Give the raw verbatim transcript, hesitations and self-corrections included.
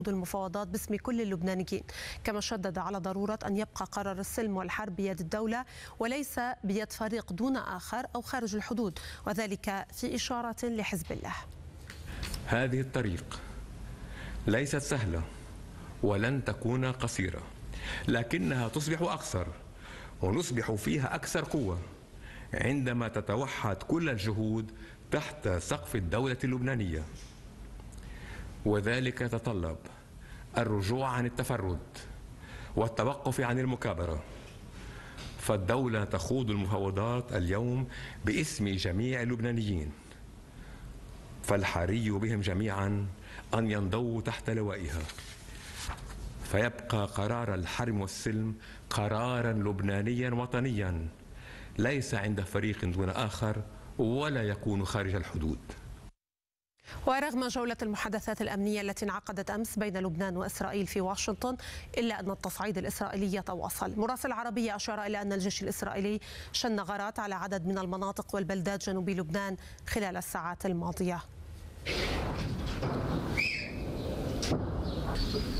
المفاوضات باسم كل اللبنانيين، كما شدد على ضرورة أن يبقى قرار السلم والحرب بيد الدولة وليس بيد فريق دون آخر أو خارج الحدود، وذلك في إشارة لحزب الله. هذه الطريق ليست سهلة ولن تكون قصيرة، لكنها تصبح أقصر ونصبح فيها أكثر قوة عندما تتوحد كل الجهود تحت سقف الدولة اللبنانية، وذلك يتطلب الرجوع عن التفرد والتوقف عن المكابرة، فالدولة تخوض المفاوضات اليوم باسم جميع اللبنانيين، فالحري بهم جميعا أن ينضووا تحت لوائها، فيبقى قرار الحرم والسلم قرارا لبنانيا وطنيا ليس عند فريق دون آخر ولا يكون خارج الحدود. ورغم جولة المحادثات الأمنية التي انعقدت أمس بين لبنان وإسرائيل في واشنطن، إلا أن التصعيد الإسرائيلي يتواصل. مراسل عربية أشار إلى أن الجيش الإسرائيلي شن غارات على عدد من المناطق والبلدات جنوب لبنان خلال الساعات الماضية.